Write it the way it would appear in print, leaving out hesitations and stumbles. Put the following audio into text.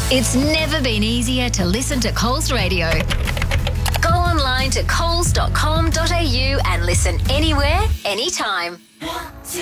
It's never been easier to listen to Coles Radio. Go online to coles.com.au and listen anywhere, anytime. 1, 2,